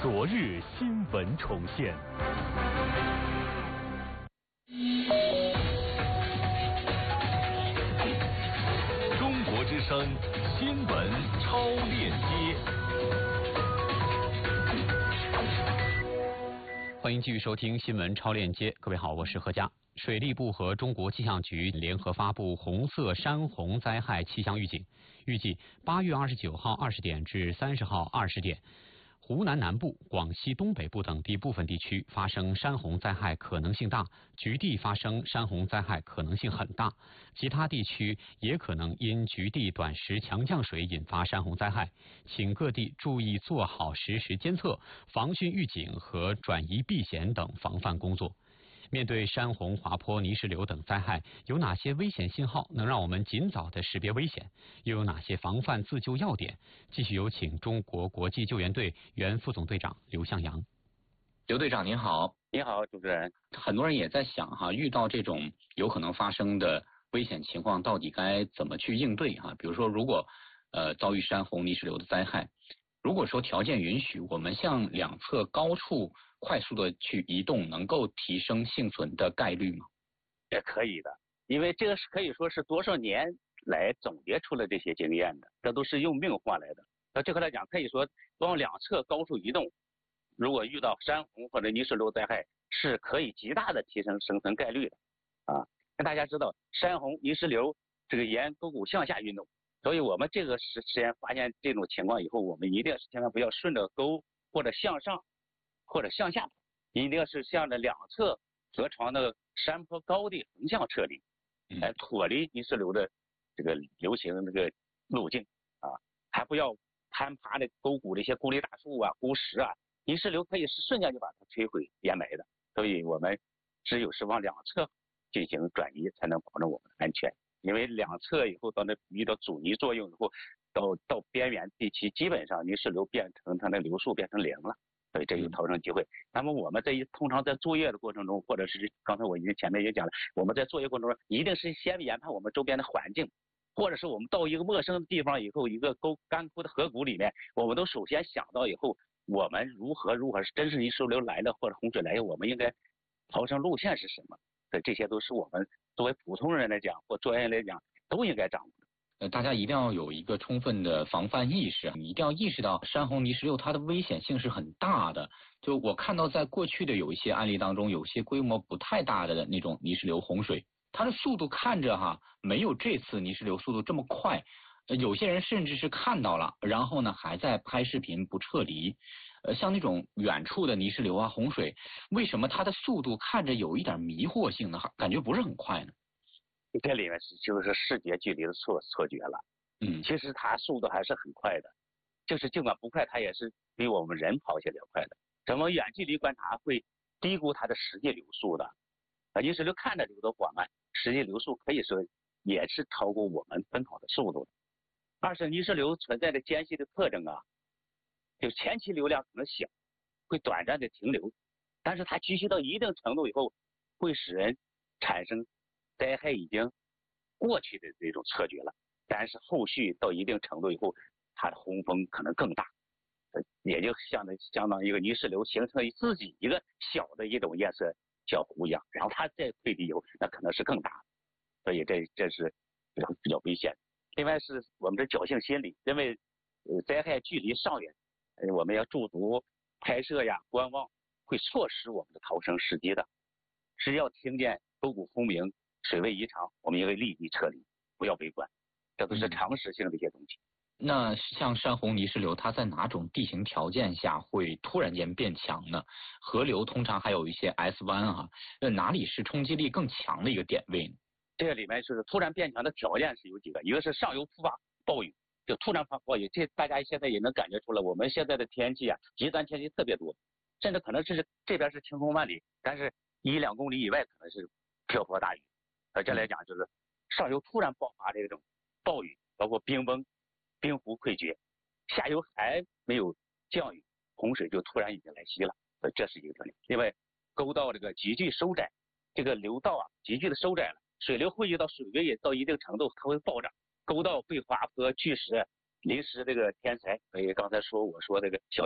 昨日新闻重现。中国之声新闻超链接。 欢迎继续收听新闻超链接，各位好，我是何佳。水利部和中国气象局联合发布红色山洪灾害气象预警，预计8月29号20点至30号20点，湖南南部、广西东北部等地部分地区发生山洪灾害可能性大，局地发生山洪灾害可能性很大，其他地区也可能因局地短时强降水引发山洪灾害，请各地注意做好实时监测、防汛预警和转移避险等防范工作。面对山洪、滑坡、泥石流等灾害，有哪些危险信号能让我们尽早的识别危险？又有哪些防范自救要点？继续有请中国国际救援队原副总队长刘向阳。 刘队长您好。 你好，主持人。 很多人也在想哈，遇到这种有可能发生的危险情况，到底该怎么去应对哈？比如说，如果遭遇山洪、泥石流的灾害，如果说条件允许，我们向两侧高处快速的去移动，能够提升幸存的概率吗？ 也可以的，因为这个是可以说是多少年来总结出了这些经验的，这都是用命换来的。那这个来讲，可以说往两侧高处移动，如果遇到山洪或者泥石流灾害，是可以极大的提升生存概率的啊。那大家知道，山洪、泥石流这个沿沟谷向下运动，所以我们这个实验发现这种情况以后，我们一定是千万不要顺着沟或者向上或者向下，一定是向着两侧河床的山坡高地横向撤离，来脱离泥石流的这个流行这个路径啊，还不要攀爬的沟谷的一些孤立大树啊、孤石啊，泥石流可以是瞬间就把它摧毁淹没的，所以我们只有是往两侧进行转移，才能保证我们的安全。因为两侧以后到那遇到阻尼作用以后，到边缘地区，基本上泥石流变成它的流速变成0了，所以这有逃生机会。那么我们通常在作业的过程中，或者是刚才我前面也讲了，我们在作业过程中一定是先研判我们周边的环境，或者是我们到一个陌生的地方以后，一个干枯的河谷里面，我们都首先想到以后，我们如何真是泥石流来了或者洪水来了，我们应该逃生路线是什么？所以这些都是我们作为普通人来讲或专业来讲都应该掌握的。 大家一定要有一个充分的防范意识，你一定要意识到山洪、泥石流它的危险性是很大的。就我看到在过去的有一些案例当中，有些规模不太大的那种泥石流洪水，它的速度看着没有这次泥石流速度这么快，有些人甚至是看到了，然后呢还在拍视频不撤离。像那种远处的泥石流啊、洪水，为什么它的速度看着有一点迷惑性呢？感觉不是很快呢？ 这里面就是视觉距离的错觉了。其实它速度还是很快的，就是尽管不快，它也是比我们人跑起来要快的。咱们远距离观察会低估它的实际流速的。泥石流看着流得缓慢，实际流速可以说也是超过我们奔跑的速度的。二是泥石流存在的间隙的特征啊，就前期流量可能小，会短暂的停留，但是它积蓄到一定程度以后，会使人产生灾害已经过去的这种错觉了。但是后续到一定程度以后，它的洪峰可能更大，也就相当于一个泥石流形成自己一个小的一种堰塞小湖一样，然后它再退地以后，那可能是更大的，所以这是比较危险。另外是我们的侥幸心理，因为灾害距离尚远，我们要驻足拍摄呀、观望，会错失我们的逃生时机的。只要听见沟谷轰鸣、水位异常，我们应该立即撤离，不要围观，这都是常识性的一些东西。 那像山洪、泥石流，它在哪种地形条件下会突然间变强呢？河流通常还有一些 S 湾哪里是冲击力更强的一个点位呢？ 这个里面是突然变强的条件是有几个，一个是上游突发暴雨，就突然发暴雨，这大家现在也能感觉出来，我们现在的天气极端天气特别多，甚至可能这边是晴空万里，但是1-2公里以外可能是瓢泼大雨。这来讲就是上游突然爆发这种暴雨，包括冰崩、冰湖溃决，下游还没有降雨，洪水就突然已经来袭了，这是一个特点。另外，沟道这个急剧收窄，这个流道急剧的收窄了，水流汇集到水位也到一定程度，它会暴涨，沟道被滑坡、巨石、临时这个天灾，所以刚才我说这个小